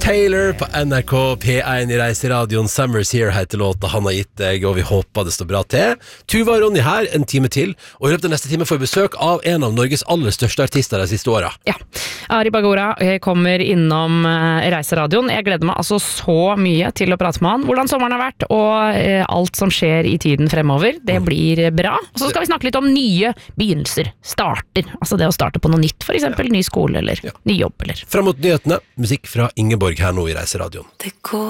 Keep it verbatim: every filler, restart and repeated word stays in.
Taylor på N R K P one I Reiseradioen. Summer's Here heter låta han har gitt deg, og vi håper det står bra til. Tuva og Ronny her, en time til, og i løpet av neste time får vi besøk av en av Norges aller største artister de siste åra. Ja, Ari Bagora kommer innom Reiseradioen. Jeg gleder meg altså så mye til å prate med han. Hvordan sommeren har vært, og alt som skjer i tiden fremover. Det blir bra. Og så skal vi snakke litt om nye begynnelser, starter. Altså det å starte på noe nytt, for eksempel ny skole eller ja. ny jobb. Eller. Fram mot nyhetene, musikk fra Ingeborg her nå i Reiseradioen. Det går